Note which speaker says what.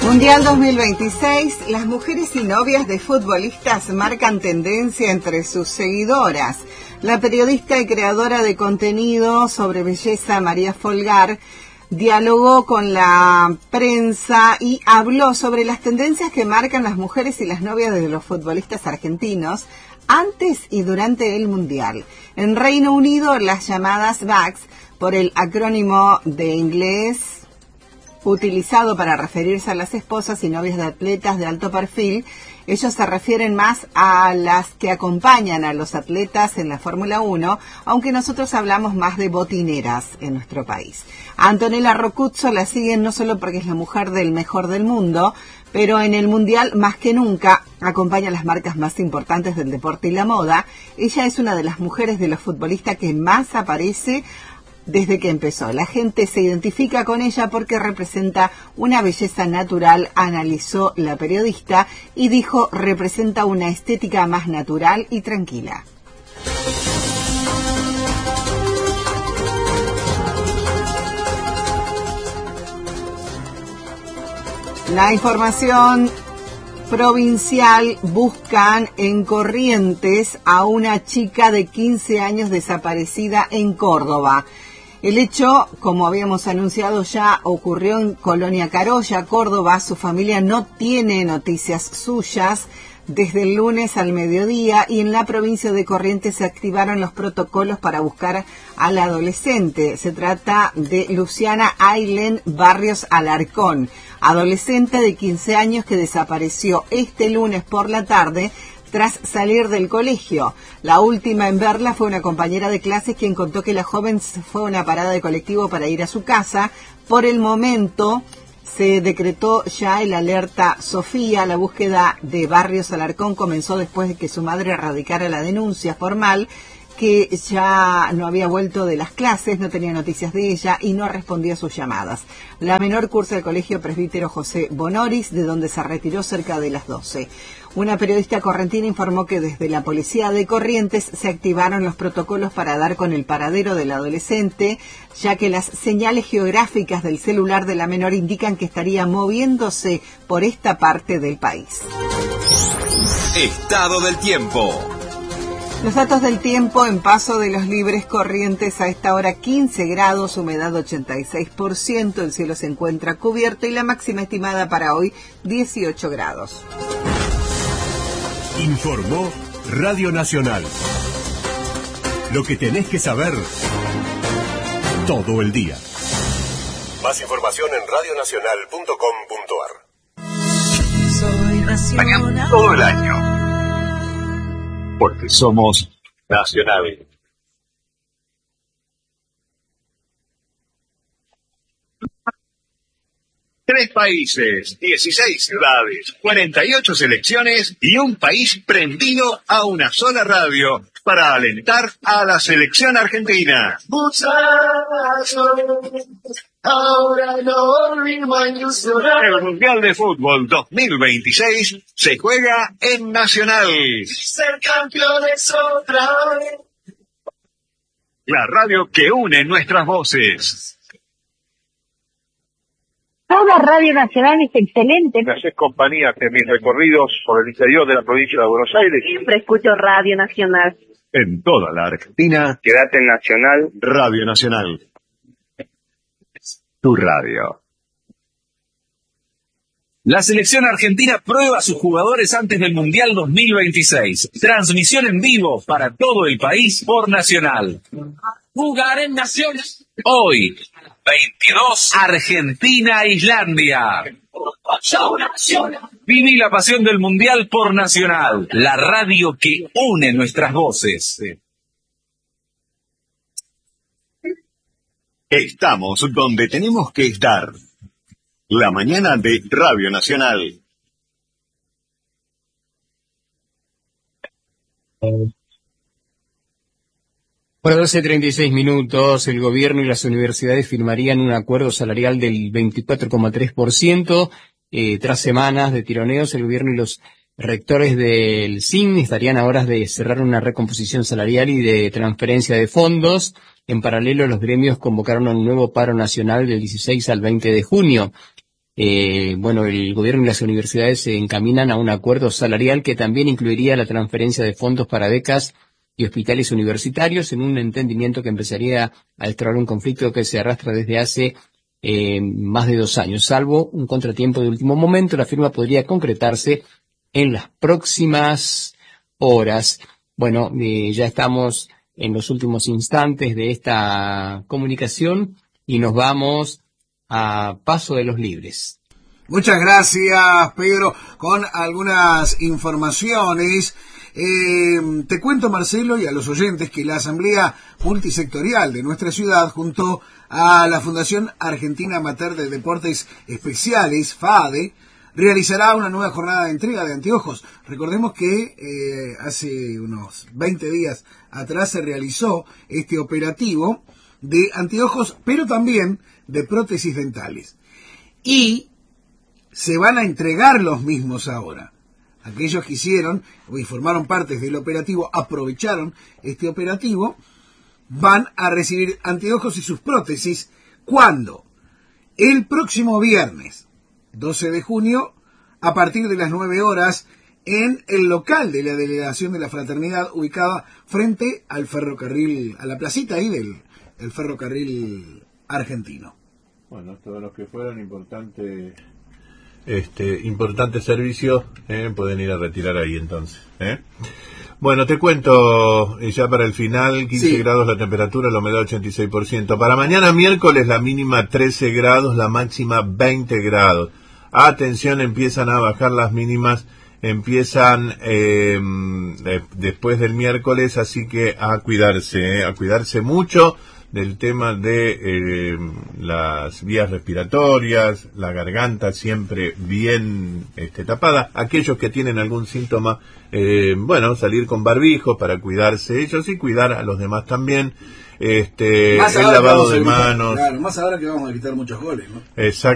Speaker 1: Mundial 2026, las mujeres y novias de futbolistas marcan tendencia entre sus seguidoras. La periodista y creadora de contenido sobre belleza María Folgar dialogó con la prensa y habló sobre las tendencias que marcan las mujeres y las novias de los futbolistas argentinos antes y durante el Mundial. En Reino Unido, las llamadas VACs, por el acrónimo de inglés utilizado para referirse a las esposas y novias de atletas de alto perfil, ellos se refieren más a las que acompañan a los atletas en la Fórmula 1, aunque nosotros hablamos más de botineras en nuestro país. A Antonella Roccuzzo la siguen no solo porque es la mujer del mejor del mundo, pero en el Mundial más que nunca acompaña a las marcas más importantes del deporte y la moda. Ella es una de las mujeres de los futbolistas que más aparece desde que empezó. La gente se identifica con ella porque representa una belleza natural, analizó la periodista, y dijo, representa una estética más natural y tranquila. La información provincial: buscan en Corrientes a una chica de 15 años desaparecida en Córdoba. El hecho, como habíamos anunciado ya, ocurrió en Colonia Carolla, Córdoba. Su familia no tiene noticias suyas desde el lunes al mediodía, y en la provincia de Corrientes se activaron los protocolos para buscar a la adolescente. Se trata de Luciana Ailén Barrios Alarcón, adolescente de 15 años que desapareció este lunes por la tarde tras salir del colegio. La última en verla fue una compañera de clases, quien contó que la joven fue a una parada de colectivo para ir a su casa. Por el momento se decretó ya el alerta Sofía. La búsqueda de Barrios Alarcón comenzó después de que su madre radicara la denuncia formal, que ya no había vuelto de las clases, no tenía noticias de ella y no respondía a sus llamadas. La menor cursa el colegio presbítero José Bonoris, de donde se retiró cerca de las 12. Una periodista correntina informó que desde la policía de Corrientes se activaron los protocolos para dar con el paradero del adolescente, ya que las señales geográficas del celular de la menor indican que estaría moviéndose por esta parte del país.
Speaker 2: Estado del tiempo.
Speaker 1: Los datos del tiempo en Paso de los Libres, Corrientes: a esta hora 15 grados, humedad 86%, el cielo se encuentra cubierto y la máxima estimada para hoy 18 grados.
Speaker 3: Informó Radio Nacional. Lo que tenés que saber todo el día.
Speaker 4: Más información en radionacional.com.ar.
Speaker 2: Acompañamos todo el año, porque somos nacionales. Tres países, 16 ciudades, 48 selecciones y un país prendido a una sola radio para alentar a la selección argentina. El Mundial de Fútbol 2026 se juega en Nacional.
Speaker 5: Ser campeones otra vez.
Speaker 2: La radio que une nuestras voces.
Speaker 6: Toda Radio Nacional es excelente.
Speaker 7: Me haces compañía en mis recorridos por el interior de la provincia de Buenos Aires.
Speaker 6: Siempre escucho Radio Nacional.
Speaker 2: En toda la Argentina,
Speaker 7: Quédate en Nacional.
Speaker 2: Radio Nacional. Tu radio.
Speaker 8: La selección argentina prueba a sus jugadores antes del Mundial 2026. Transmisión en vivo para todo el país por Nacional. Jugar en Nacional. Hoy, 22, Argentina-Islandia. Viví la pasión del Mundial por Nacional, la radio que une nuestras voces.
Speaker 2: Estamos donde tenemos que estar. La mañana de Radio Nacional.
Speaker 9: Bueno, 12:36, el gobierno y las universidades firmarían un acuerdo salarial del 24,3%. Tras semanas de tironeos, el gobierno y los rectores del CIN estarían a horas de cerrar una recomposición salarial y de transferencia de fondos. En paralelo, los gremios convocaron a un nuevo paro nacional del 16 al 20 de junio. Bueno, el gobierno y las universidades se encaminan a un acuerdo salarial que también incluiría la transferencia de fondos para becas y hospitales universitarios, en un entendimiento que empezaría a destrabar un conflicto que se arrastra desde hace más de 2 años. Salvo un contratiempo de último momento, la firma podría concretarse en las próximas horas. Bueno, ya estamos en los últimos instantes de esta comunicación y nos vamos a Paso de los Libres.
Speaker 10: Muchas gracias, Pedro, con algunas informaciones. Te cuento, Marcelo, y a los oyentes, que la Asamblea Multisectorial de nuestra ciudad, junto a la Fundación Argentina Amateur de Deportes Especiales, FADE, realizará una nueva jornada de entrega de anteojos. Recordemos que hace unos 20 días atrás se realizó este operativo de anteojos, pero también de prótesis dentales. Y se van a entregar los mismos ahora. Aquellos que hicieron y formaron parte del operativo, aprovecharon este operativo, van a recibir anteojos y sus prótesis. ¿Cuándo? El próximo viernes, 12 de junio, a partir de las 9 horas, en el local de la Delegación de la Fraternidad, ubicada frente al ferrocarril, a la placita ahí del ferrocarril argentino.
Speaker 11: Bueno, todos los que fueron importantes servicios pueden ir a retirar ahí entonces. Bueno, te cuento ya para el final, 15 grados la temperatura, la humedad 86%. Para mañana miércoles la mínima 13 grados, la máxima 20 grados. Atención, empiezan a bajar las mínimas, empiezan después del miércoles, así que a cuidarse mucho del tema de las vías respiratorias, la garganta siempre bien tapada. Aquellos que tienen algún síntoma, salir con barbijo para cuidarse ellos y cuidar a los demás también. El lavado de manos.
Speaker 10: Claro, más ahora que vamos a quitar muchos goles, ¿no?
Speaker 11: Exacto.